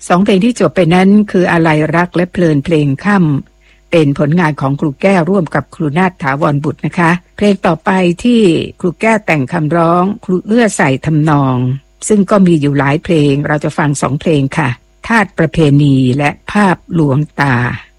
2 เพลงที่จบไปนั้นคืออาลัยรักและเพลินเพลงค่ำเป็นผลงานของครูแก้วร่วมกับครูนาถถาวรบุตรนะคะเพลงต่อไปที่ครูแก้วแต่งคำร้องครูเอื้อใส่ทำนองซึ่งก็มีอยู่หลายเพลงเราจะฟัง2 เพลงค่ะทาสประเพณีและภาพลวงตา